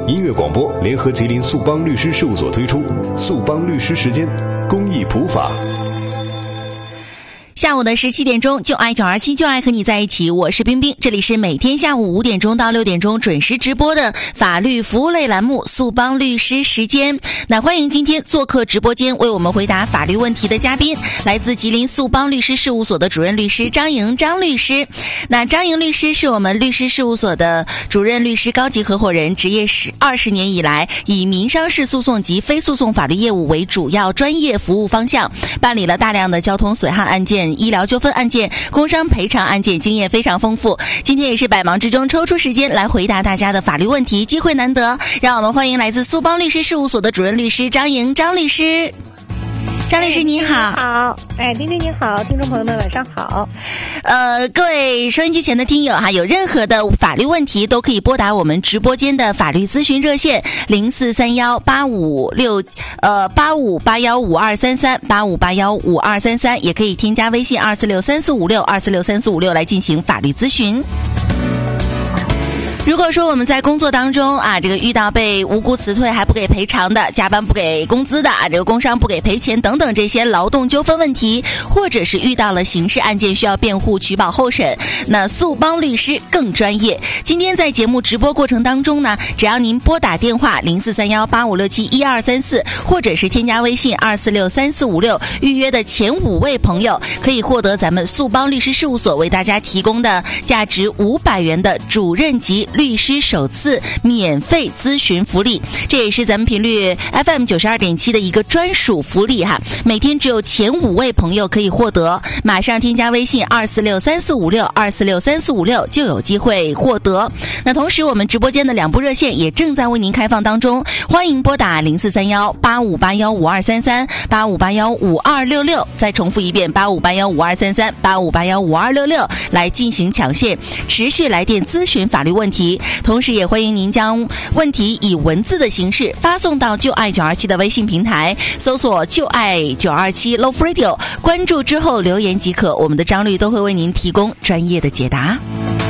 音乐广播联合吉林速邦律师事务所推出速邦律师时间公益普法。 下午的17点钟，就爱927，就爱和你在一起。我是冰冰，这里是每天下午5点钟到6点钟准时直播的法律服务类栏目速邦律师时间。那欢迎今天做客直播间为我们回答法律问题的嘉宾，来自吉林速邦律师事务所的主任律师张莹张律师。那张莹律师是我们律师事务所的主任律师高级合伙人，执业20年以来，以民商事诉讼及非诉讼法律业务为主要专业服务方向，办理了大量的交通损害案件、医疗纠纷案件、工伤赔偿案件，经验非常丰富。今天也是百忙之中抽出时间来回答大家的法律问题，机会难得，让我们欢迎来自速邦律师事务所的主任律师张莹张律师。张律师你好。 好，丁冰你好，听众朋友们晚上好。 各位收音机前的听友哈，有任何的法律问题都可以拨打我们直播间的法律咨询热线043185815233，85815233，也可以添加微信2463456来进行法律咨询。如果说我们在工作当中这个遇到被无辜辞退还不给赔偿的，加班不给工资的这个工伤不给赔钱等等这些劳动纠纷问题，或者是遇到了刑事案件需要辩护取保候审，那速邦律师更专业。今天在节目直播过程当中呢，只要您拨打电话043185671234，或者是添加微信2463456预约的前5位朋友，可以获得咱们速邦律师事务所为大家提供的价值500元的主任级律师首次免费咨询福利，这也是咱们频率 FM 92.7的一个专属福利哈。每天只有前5位朋友可以获得，马上添加微信2463456就有机会获得。那同时我们直播间的2部热线也正在为您开放当中，欢迎拨打043185815233，85815266，再重复一遍85815233，85815266来进行抢线持续来电咨询法律问题。同时也欢迎您将问题以文字的形式发送到就爱927的微信平台，搜索就爱927 Love Radio， 关注之后留言即可，我们的张律都会为您提供专业的解答。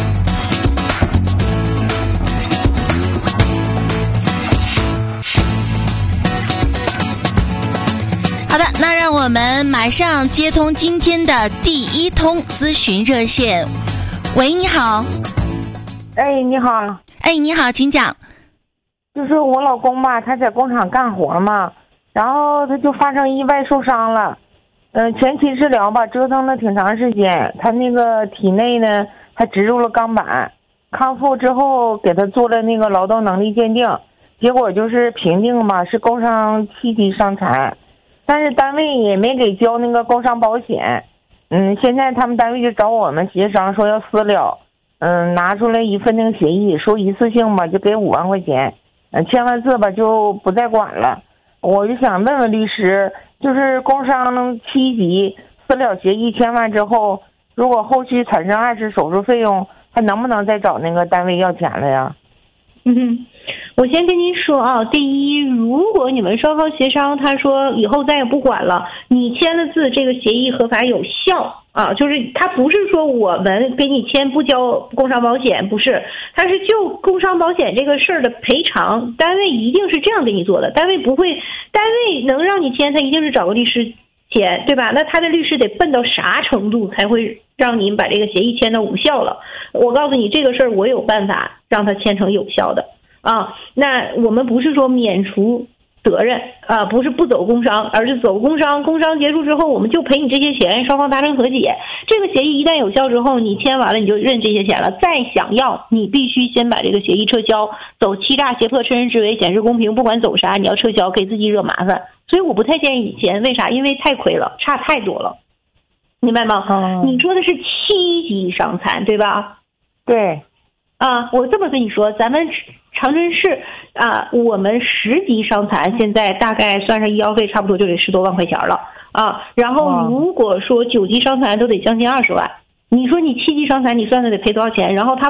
好的，那让我们马上接通今天的第1通咨询热线。喂，你好。 你好。 你好，请讲。 就是我老公吧，他在工厂干活嘛，然后他就发生意外受伤了。前期治疗吧，折腾了挺长时间，他那个体内呢还植入了钢板。康复之后给他做了那个劳动能力鉴定，结果就是评定吧是工伤7级伤残，但是单位也没给交那个工伤保险。现在他们单位就找我们协商说要私了。拿出来一份那个协议，说一次性吧就给5万块钱，签完字吧就不再管了。我就想问问律师，就是工伤7级私了协议签完之后，如果后续产生2次手术费用，还能不能再找那个单位要钱了呀？ 我先跟您说啊，第一，如果你们双方协商，他说以后再也不管了，你签了字，这个协议合法有效啊，就是他不是说我们给你签不交工伤保险，不是，他是就工伤保险这个事儿的赔偿，单位一定是这样给你做的，单位能让你签，他一定是找个律师签，对吧？那他的律师得笨到啥程度才会让您把这个协议签到无效了？我告诉你，这个事儿我有办法让他签成有效的。那我们不是说免除责任不是不走工伤，而是走工伤，工伤结束之后我们就赔你这些钱，双方达成和解。这个协议一旦有效之后，你签完了你就认这些钱了，再想要你必须先把这个协议撤销，走欺诈胁迫趁人之危显示公平，不管走啥你要撤销，给自己惹麻烦。所以我不太建议你签，为啥？因为太亏了，差太多了，明白吗？你说的是7级伤残对吧？ 对。 我这么跟你说，咱们长春市我们10级伤残现在大概算上医药费差不多就得10多万块钱了然后如果说9级伤残都得将近20万，你说你7级伤残你算算得赔多少钱？然后他